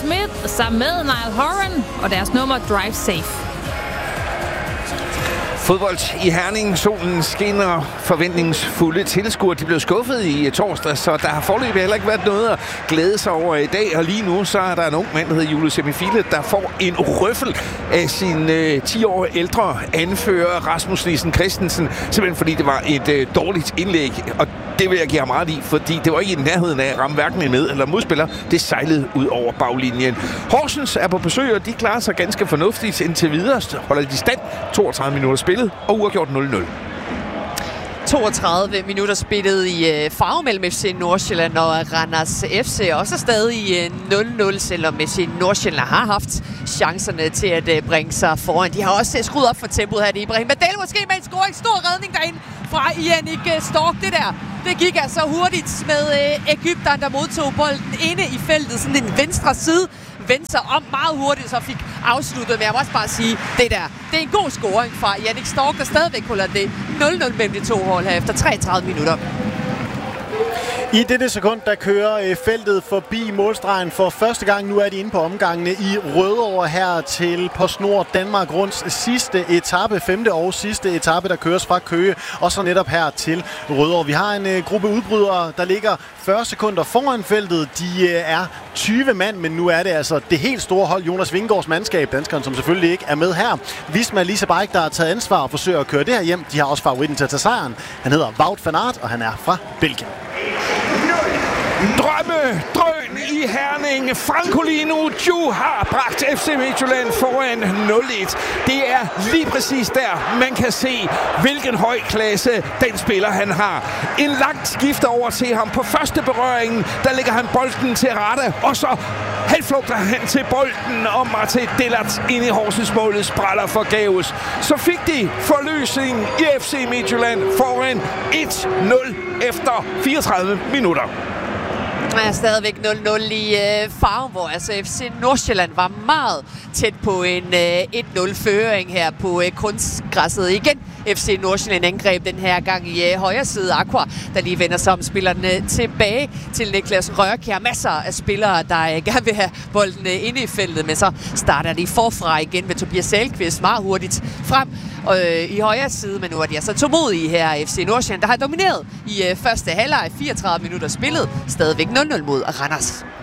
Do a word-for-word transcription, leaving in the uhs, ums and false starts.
Smith sammen med Niall Horan og deres nummer Drive Safe. Fodbold i Herning. Solen skinner. Forventningsfulde tilskuere. De blev skuffet i torsdag, så der har foreløbig heller ikke været noget at glæde sig over i dag. Og lige nu så er der en ung mand, der hedder Julius Semifile, der får en røffel af sin øh, ti år ældre anfører Rasmus Nielsen Christensen. Simpelthen fordi det var et øh, dårligt indlæg. Og det vil jeg give ham ret i, fordi det var ikke i nærheden af at ramme hverken en med- eller modspiller. Det sejlede ud over baglinjen. Horsens er på besøg, og de klarer sig ganske fornuftigt indtil videre. Holder de stand. toogtredive minutter spillet og uafgjort nul nul. toogtredive minutter spillet i øh, farve mellem F C Nordsjælland og Randers F C. Også stadig øh, nul nul, selvom F C Nordsjælland har haft chancerne til at øh, bringe sig foran. De har også øh, skruet op for tempoet her. Det er Ibrahim Badel måske med en scoring. Stor redning derinde fra Yannick Stork. Det der, det gik altså hurtigt med øh, Egypteren, der modtog bolden inde i feltet. Sådan en venstre side. Vendte sig om meget hurtigt, så fik afsluttet. Men jeg må også bare sige, det der, det er en god scoring fra Yannick Stork, der stadigvæk holder det nul nul mellem de to hold her efter treogtredive minutter. I dette sekund, der kører feltet forbi målstregen for første gang. Nu er de inde på omgangene i Rødovre her til PostNord Danmark Runds sidste etape, femte og sidste etape, der køres fra Køge, og så netop her til Rødovre. Vi har en uh, gruppe udbrydere, der ligger fyrre sekunder foran feltet. De uh, er tyve mand, men nu er det altså det helt store hold, Jonas Vingegaards mandskab, danskeren, som selvfølgelig ikke er med her. Visma Lise Bike, der har taget ansvar og forsøger at køre det her hjem. De har også favoritten til at tage sejren. Han hedder Wout van Aert, og han er fra Belgien. Drømme, drøn i Herning. Francolino Ju har bragt F C Midtjylland foran nul et. Det er lige præcis der, man kan se, hvilken høj klasse den spiller han har. En langt skift over til ham. På første berøringen, der lægger han bolden til rette, og så halvflugter han til bolden, og Martin Dillert ind i Horsens-målet spræller forgæves. Så fik de forløsning i F C Midtjylland foran et nul efter fireogtredive minutter. Der er stadigvæk nul nul i øh, farven, hvor altså F C Nordsjælland var meget tæt på en øh, et nul-føring her på øh, kunstgræsset. Igen F C Nordsjælland angreb den her gang i øh, højre side. Aqua, der lige vender sig om spillerne tilbage til Niklas Rørkjær. Masser af spillere, der øh, gerne vil have bolden øh, inde i feltet, men så starter de forfra igen med Tobias Salkvist meget hurtigt frem øh, i højre side. Men nu er de altså tålmodige her F C Nordsjælland, der har domineret i øh, første halvleg. fireogtredive minutter spillet. Stadigvæk nul nul mod Randers.